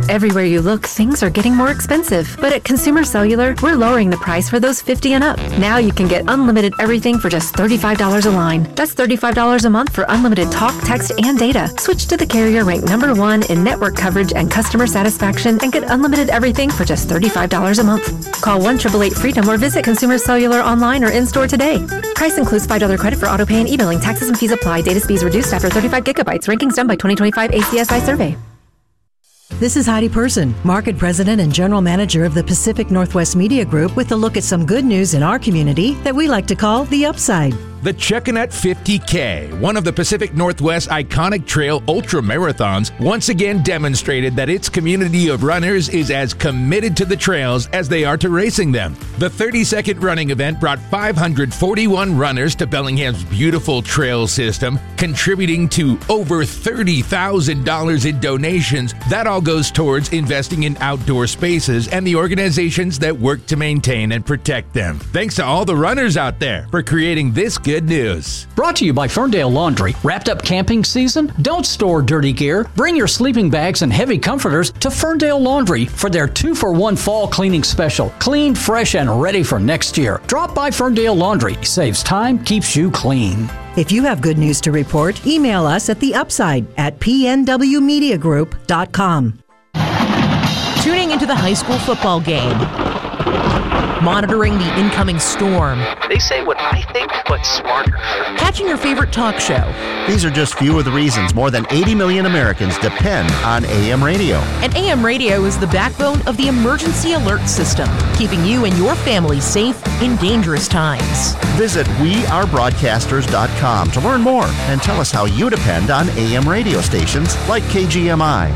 Everywhere you look, things are getting more expensive. But at Consumer Cellular, we're lowering the price for those 50 and up. Now you can get unlimited everything for just $35 a line. That's $35 a month for unlimited talk, text, and data. Switch to the carrier ranked #1 in network coverage and customer satisfaction and get unlimited everything for just $35 a month. Call 1-888-FREEDOM or visit Consumer Cellular online or in-store today. Price includes $5 credit for autopay and e-billing. Taxes and fees apply. Data speeds reduced after 35 gigabytes. Rankings done by 2025 ACSI survey. This is Heidi Person, Market President and General Manager of the Pacific Northwest Media Group, with a look at some good news in our community that we like to call the upside. The Chuckanut 50K, one of the Pacific Northwest iconic trail ultra marathons, once again demonstrated that its community of runners is as committed to the trails as they are to racing them. The 30-second running event brought 541 runners to Bellingham's beautiful trail system, contributing to over $30,000 in donations. That all goes towards investing in outdoor spaces and the organizations that work to maintain and protect them. Thanks to all the runners out there for creating this good news. Brought to you by Ferndale Laundry. Wrapped up camping season? Don't store dirty gear. Bring your sleeping bags and heavy comforters to Ferndale Laundry for their 2-for-1 fall cleaning special. Clean, fresh, and ready for next year. Drop by Ferndale Laundry. Saves time, keeps you clean. If you have good news to report, email us at theupside@pnwmediagroup.com. Tuning into the high school football game. Monitoring the incoming storm. They say what I think, but smarter. Catching your favorite talk show. These are just few of the reasons more than 80 million Americans depend on AM radio. And AM radio is the backbone of the emergency alert system, keeping you and your family safe in dangerous times. Visit wearebroadcasters.com to learn more and tell us how you depend on AM radio stations like KGMI.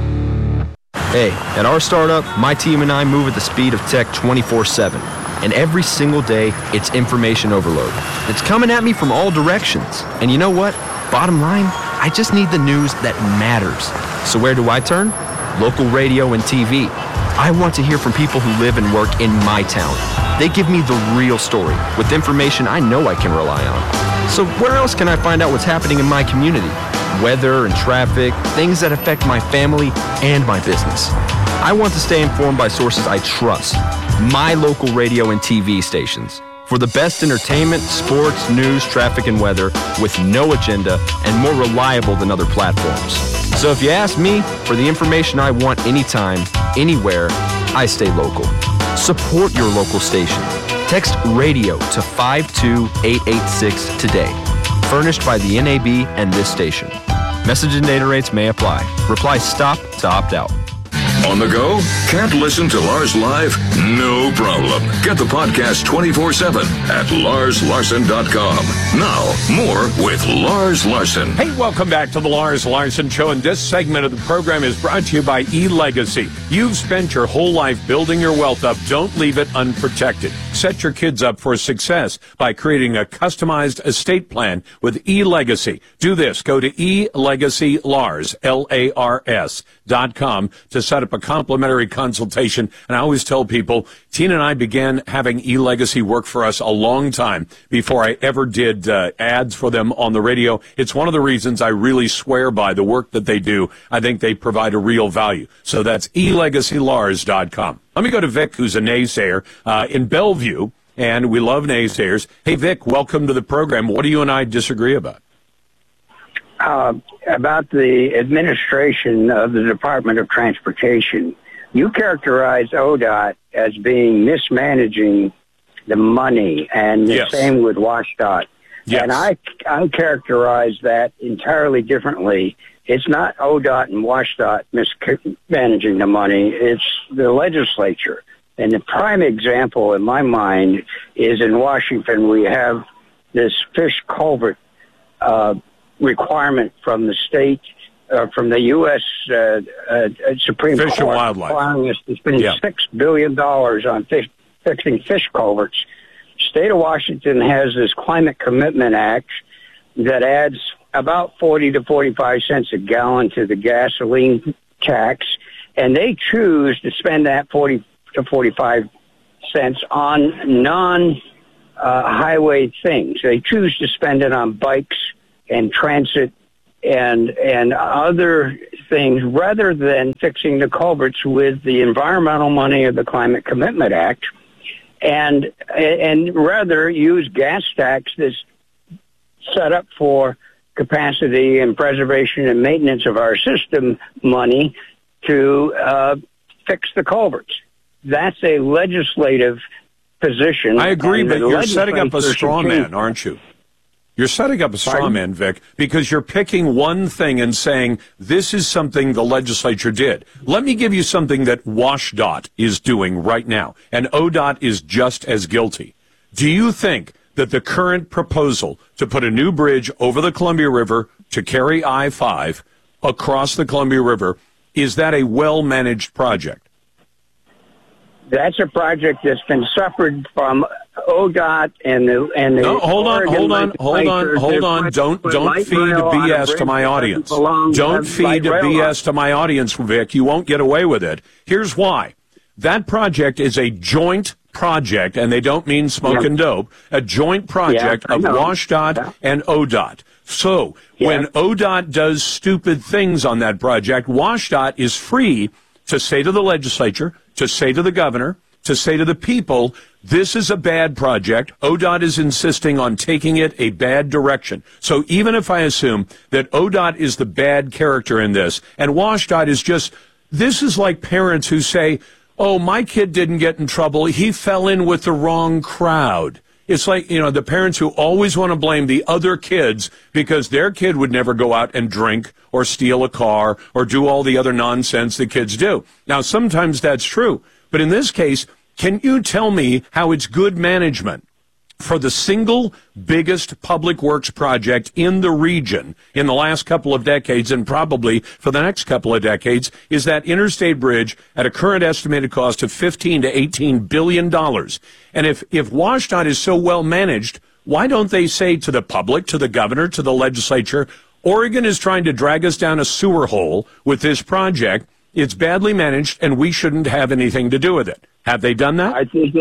Hey, at our startup, my team and I move at the speed of tech 24/7. And every single day, it's information overload. It's coming at me from all directions. And you know what? Bottom line, I just need the news that matters. So where do I turn? Local radio and TV. I want to hear from people who live and work in my town. They give me the real story with information I know I can rely on. So where else can I find out what's happening in my community? Weather and traffic, things that affect my family and my business. I want to stay informed by sources I trust. My local radio and TV stations. For the best entertainment, sports, news, traffic, and weather with no agenda and more reliable than other platforms. So if you ask me for the information I want anytime, anywhere, I stay local. Support your local station. Text radio to 52886 today. Furnished by the NAB and this station. Message and data rates may apply. Reply STOP to opt out. On the go? Can't listen to Lars live? No problem. Get the podcast 24/7 at LarsLarson.com. Now, more with Lars Larson. Hey, welcome back to the Lars Larson Show, and this segment of the program is brought to you by eLegacy. You've spent your whole life building your wealth up. Don't leave it unprotected. Set your kids up for success by creating a customized estate plan with eLegacy. Do this. Go to eLegacyLars, LARS.com to set up a complimentary consultation. And I always tell people, Tina and I began having eLegacy work for us a long time before I ever did ads for them on the radio. It's one of the reasons I really swear by the work that they do. I think they provide a real value. So that's eLegacyLars.com. Let me go to Vic, who's a naysayer in Bellevue, and we love naysayers. Hey, Vic, welcome to the program. What do you and I disagree about? About the administration of the Department of Transportation. You characterize ODOT as being mismanaging the money, and the same with WashDOT. Yes. And I characterize that entirely differently. It's not ODOT and WashDOT mismanaging the money. It's the legislature. And the prime example in my mind is in Washington. We have this fish culvert requirement from the state, from the U.S. Supreme Fish Court, and Wildlife, allowing us to spend $6 billion on fixing fish culverts. State of Washington has this Climate Commitment Act that adds about 40 to 45 cents a gallon to the gasoline tax, and they choose to spend that 40 to 45 cents on non-highway things. They choose to spend it on bikes and transit and other things rather than fixing the culverts with the environmental money of the Climate Commitment Act, and rather use gas tax that's set up for capacity and preservation and maintenance of our system money to fix the culverts. That's a legislative position. I agree, but you're setting up a straw man, aren't you? You're setting up a straw man, Vic, because you're picking one thing and saying this is something the legislature did. Let me give you something that WashDOT is doing right now, and ODOT is just as guilty. Do you think that the current proposal to put a new bridge over the Columbia River to carry I-5 across the Columbia River, is that a well-managed project? That's a project that's been suffered from ODOT and the no, hold on. Don't feed BS to my audience. Don't feed BS to my audience, Vic. You won't get away with it. Here's why. That project is a joint project, and they don't mean smoke and dope, a joint project of WashDOT and ODOT. So when ODOT does stupid things on that project, WashDOT is free to say to the legislature, to say to the governor, to say to the people, this is a bad project. ODOT is insisting on taking it a bad direction. So even if I assume that ODOT is the bad character in this, and WashDOT is just, this is like parents who say, oh, my kid didn't get in trouble. He fell in with the wrong crowd. It's like, the parents who always want to blame the other kids because their kid would never go out and drink or steal a car or do all the other nonsense that kids do. Now, sometimes that's true. But in this case, can you tell me how it's good management for the single biggest public works project in the region in the last couple of decades, and probably for the next couple of decades, is that interstate bridge at a current estimated cost of $15 to $18 billion. And if WashDOT is so well managed, why don't they say to the public, to the governor, to the legislature, Oregon is trying to drag us down a sewer hole with this project. It's badly managed, and we shouldn't have anything to do with it. Have they done that? I think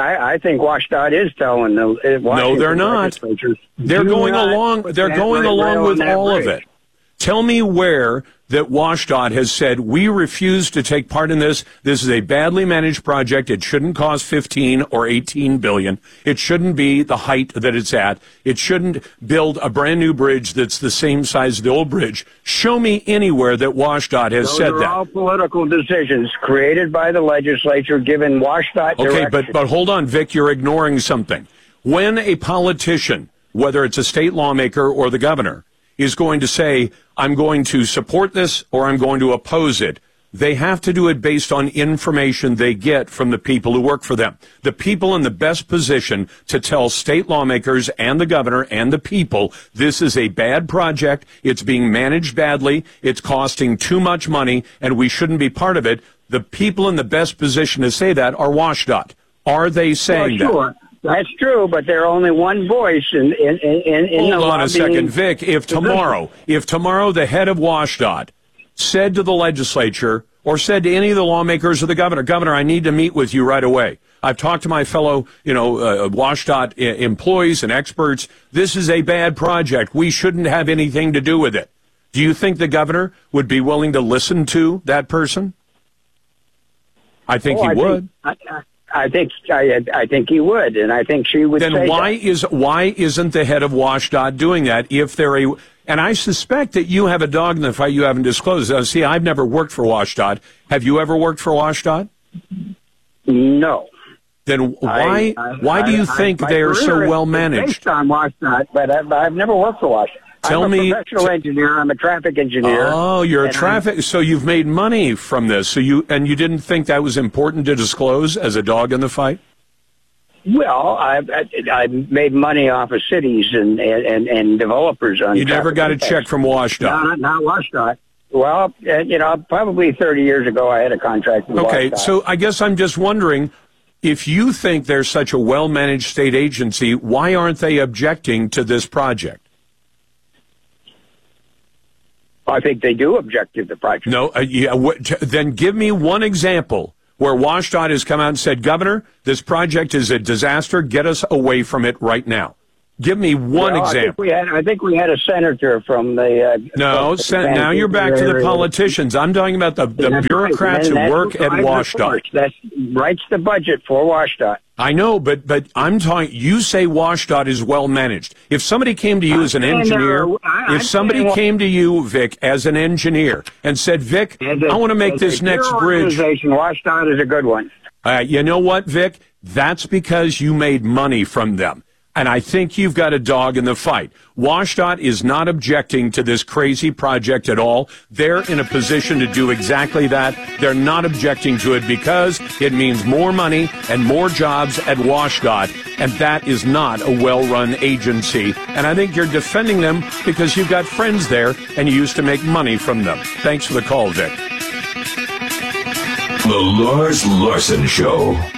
WashDOT is telling them. No, they're not. They're going along. They're going along with all of it. Tell me where that WashDOT has said, we refuse to take part in this. This is a badly managed project. It shouldn't cost 15 or 18 billion. It shouldn't be the height that it's at. It shouldn't build a brand new bridge that's the same size as the old bridge. Show me anywhere that WashDOT has said that. Those are all political decisions created by the legislature, given WashDOT direction. Okay, but hold on, Vic, you're ignoring something. When a politician, whether it's a state lawmaker or the governor, is going to say, I'm going to support this or I'm going to oppose it, they have to do it based on information they get from the people who work for them. The people in the best position to tell state lawmakers and the governor and the people, this is a bad project, it's being managed badly, it's costing too much money, and we shouldn't be part of it. The people in the best position to say that are WashDOT. Are they saying that? That's true, but there are only one voice in Hold on a second, Vic. If tomorrow the head of WashDOT said to the legislature or said to any of the lawmakers or the governor, I need to meet with you right away. I've talked to my fellow, WashDOT employees and experts. This is a bad project. We shouldn't have anything to do with it. Do you think the governor would be willing to listen to that person? I think he would. I think he would, and I think she would. Then why isn't the head of WashDOT doing that? If they're and I suspect that you have a dog in the fight you haven't disclosed. See, I've never worked for WashDOT. Have you ever worked for WashDOT? No. Then why do you think they are so well managed? Based on WashDOT, but I've never worked for WashDOT. I'm a professional engineer. I'm a traffic engineer. Oh, you're a traffic. So you've made money from this. So you didn't think that was important to disclose as a dog in the fight? Well, I made money off of cities and developers. On you never got a check from WashDOT? Not WashDOT. Well, probably 30 years ago, I had a contract with WashDOT. Okay, so I guess I'm just wondering, if you think they're such a well-managed state agency, why aren't they objecting to this project? I think they do object to the project. No, then give me one example where WashDOT has come out and said, Governor, this project is a disaster. Get us away from it right now. Give me one example. I think we had a senator from the... now you're back to the politicians. I'm talking about the bureaucrats who work at WashDOT. That writes the budget for WashDOT. I know, but I'm talking. You say WashDOT is well managed. If somebody came to you as an engineer, came to you, Vic, as an engineer, and said, Vic, I want to make this next bridge. WashDOT is a good one. You know what, Vic? That's because you made money from them. And I think you've got a dog in the fight. WashDOT is not objecting to this crazy project at all. They're in a position to do exactly that. They're not objecting to it because it means more money and more jobs at WashDOT. And that is not a well-run agency. And I think you're defending them because you've got friends there and you used to make money from them. Thanks for the call, Vic. The Lars Larson Show.